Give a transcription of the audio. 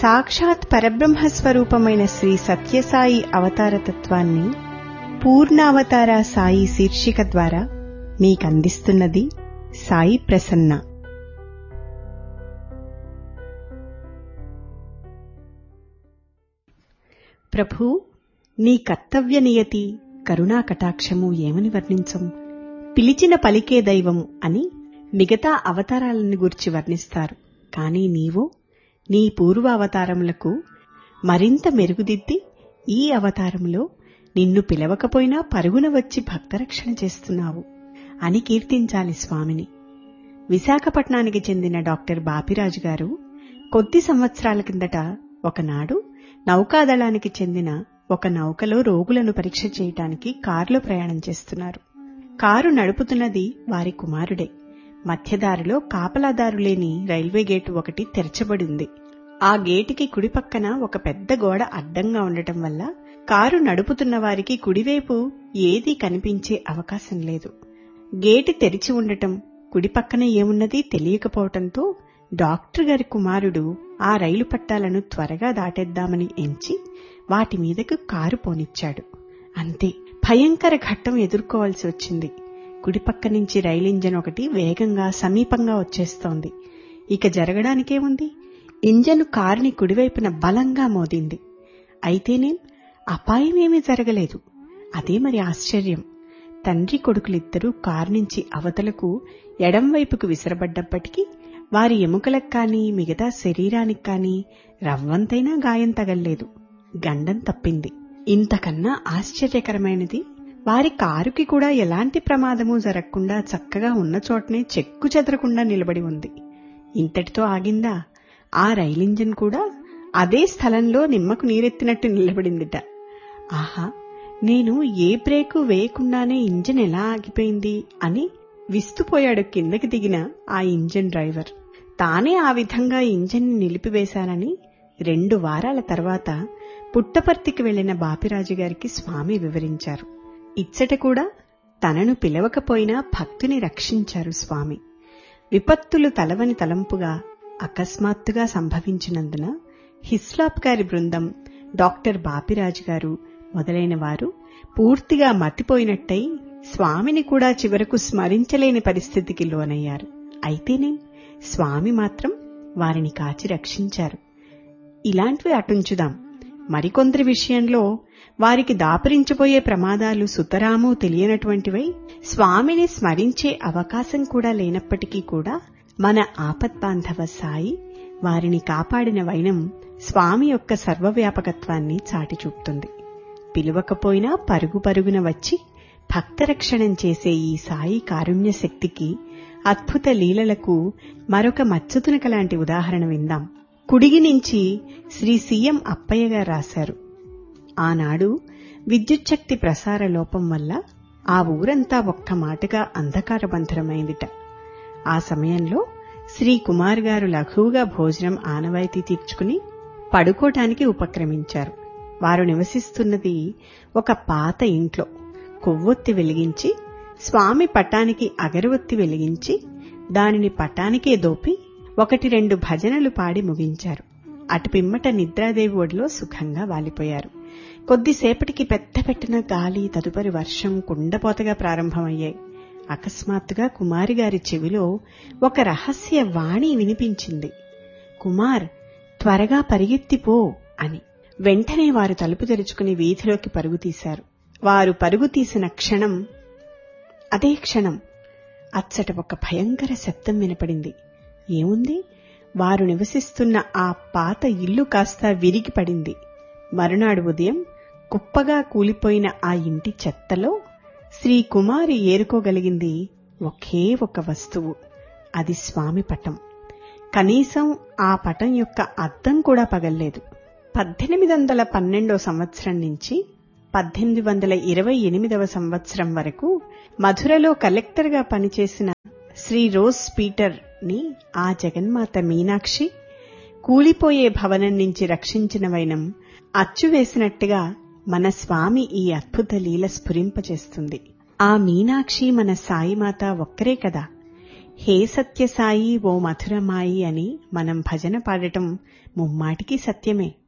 సాక్షాత్ పరబ్రహ్మస్వరూపమైన శ్రీ సత్యసాయి అవతారతత్వాన్ని పూర్ణావతార సాయి శీర్షిక ద్వారా మీకందిస్తున్నది సాయి ప్రసన్న. ప్రభూ, నీ కర్తవ్య నియతి కరుణా కటాక్షము ఏమని వర్ణించం. పిలిచిన పలికే దైవం అని మిగతా అవతారాలను గురించి వర్ణిస్తారు. కాని నీవో నీ పూర్వ అవతారములకు మరింత మెరుగుదిద్ది ఈ అవతారములో నిన్ను పిలవకపోయినా పరుగున వచ్చి భక్తరక్షణ చేస్తున్నావు అని కీర్తించాలి స్వామిని. విశాఖపట్నానికి చెందిన డాక్టర్ బాపిరాజు గారు కొద్ది సంవత్సరాల కిందట ఒకనాడు నౌకాదళానికి చెందిన ఒక నౌకలో రోగులను పరీక్ష చేయటానికి కారులో ప్రయాణం చేస్తున్నారు. కారు నడుపుతున్నది వారి కుమారుడే. మధ్యదారిలో కాపలాదారు లేని రైల్వే గేటు ఒకటి తెరచబడింది. ఆ గేటుకి కుడిపక్కన ఒక పెద్ద గోడ అడ్డంగా ఉండటం వల్ల కారు నడుపుతున్న వారికి కుడివైపు ఏదీ కనిపించే అవకాశం లేదు. గేటు తెరిచి ఉండటం, కుడిపక్కన ఏమున్నది తెలియకపోవటంతో డాక్టర్ గారి కుమారుడు ఆ రైలు పట్టాలను త్వరగా దాటేద్దామని ఎంచి వాటి మీదకు కారు పోనిచ్చాడు. అంతే, భయంకర ఘట్టం ఎదుర్కోవాల్సి వచ్చింది. కుడిపక్క నుంచి రైలు ఇంజన్ ఒకటి వేగంగా సమీపంగా వచ్చేస్తోంది. ఇక జరగడానికేముంది, ఇంజను కారుని కుడివైపున బలంగా మోదింది. అయితేనేం అపాయమేమీ జరగలేదు. అదే మరి ఆశ్చర్యం. తండ్రి కొడుకులిద్దరూ కారు నుంచి అవతలకు ఎడంవైపుకు విసరబడ్డప్పటికీ వారి ఎముకలకు కానీ మిగతా శరీరానికి కానీ రవ్వంతైనా గాయం తగల్లేదు. గండం తప్పింది. ఇంతకన్నా ఆశ్చర్యకరమైనది, వారి కారుకి కూడా ఎలాంటి ప్రమాదమూ జరగకుండా చక్కగా ఉన్న చోటనే చెక్కు చెదరకుండా నిలబడి ఉంది. ఇంతటితో ఆగిందా? ఆ రైలింజన్ కూడా అదే స్థలంలో నిమ్మకు నీరెత్తినట్టు నిలబడిందిట. ఆహా, నేను ఏ బ్రేకు వేయకుండానే ఇంజన్ ఎలా ఆగిపోయింది అని విస్తుపోయాడు కిందకి దిగిన ఆ ఇంజన్ డ్రైవర్. తానే ఆ విధంగా ఇంజన్ నిలిపివేశానని 2 వారాల తర్వాత పుట్టపర్తికి వెళ్లిన బాపిరాజు గారికి స్వామి వివరించారు. ఇచ్చట కూడా తనను పిలవకపోయినా భక్తుని రక్షించారు స్వామి. విపత్తులు తలవని తలంపుగా అకస్మాత్తుగా సంభవించినందున హిస్లాప్ గారి బృందం, డాక్టర్ బాపిరాజు గారు మొదలైన వారు పూర్తిగా మతిపోయినట్టయి స్వామిని కూడా చివరకు స్మరించలేని పరిస్థితికి లోనయ్యారు. అయితేనే స్వామి మాత్రం వారిని కాచి రక్షించారు. ఇలాంటివి అటుంచుదాం. మరికొందరి విషయంలో వారికి దాపరించిపోయే ప్రమాదాలు సుతరామూ తెలియనటువంటివై స్వామిని స్మరించే అవకాశం కూడా లేనప్పటికీ కూడా మన ఆపద్బాంధవ సాయి వారిని కాపాడిన వైనం స్వామి యొక్క సర్వవ్యాపకత్వాన్ని చాటి చూపుతుంది. పిలువకపోయినా పరుగు పరుగున వచ్చి భక్తరక్షణం చేసే ఈ సాయి కారుణ్య శక్తికి, అద్భుత లీలలకు మరొక మచ్చుతునక లాంటి ఉదాహరణ విందాం. కుడిగి నుంచి శ్రీ సిఎం అప్పయ్య గారు రాశారు. ఆనాడు విద్యుచ్ఛక్తి ప్రసార లోపం వల్ల ఆ ఊరంతా ఒక్క మాటగా అంధకారబంధరమైందిట. ఆ సమయంలో శ్రీ కుమార్ గారు లఘువుగా భోజనం ఆనవాయితీ తీర్చుకుని పడుకోటానికి ఉపక్రమించారు. వారు నివసిస్తున్నది ఒక పాత ఇంట్లో. కొవ్వొత్తి వెలిగించి స్వామి పటానికి అగరవత్తి వెలిగించి దానిని పటానికే దోపి 1-2 భజనలు పాడి ముగించారు. అటుపిమ్మట నిద్రాదేవి ఒడిలో సుఖంగా వాలిపోయారు. కొద్దిసేపటికి పెద్ద పెట్టిన గాలి, తదుపరి వర్షం కుండపోతగా ప్రారంభమయ్యాయి. అకస్మాత్తుగా కుమారి గారి చెవిలో ఒక రహస్య వాణి వినిపించింది. కుమార్, త్వరగా పరిగెత్తిపో అని. వెంటనే వారు తలుపు తెరుచుకుని వీధిలోకి పరుగు తీశారు. వారు పరుగు తీసిన క్షణం, అదే క్షణం అచ్చట ఒక భయంకర శబ్దం వినపడింది. ఏముంది, వారు నివసిస్తున్న ఆ పాత ఇల్లు కాస్త విరిగి పడింది. మరునాడు ఉదయం కుప్పగా కూలిపోయిన ఆ ఇంటి చెత్తలో శ్రీ కుమారి ఏరుకోగలిగింది ఒకే ఒక వస్తువు. అది స్వామి పటం. కనీసం ఆ పటం యొక్క అద్దం కూడా పగల్లేదు. 1812 సంవత్సరం నుంచి 1828 సంవత్సరం వరకు మధురలో కలెక్టర్గా పనిచేసిన శ్రీ రోజ్ పీటర్ ని ఆ జగన్మాత మీనాక్షి కూలిపోయే భవనం నుంచి రక్షించిన వైనం అచ్చువేసినట్టుగా మన స్వామి ఈ అద్భుత లీల స్ఫురింపచేస్తుంది. ఆ మీనాక్షి మన సాయిమాత ఒక్కరే కదా. హే సత్యసాయి ఓ మధురమాయి అని మనం భజన పాడటం ముమ్మాటికి సత్యమే.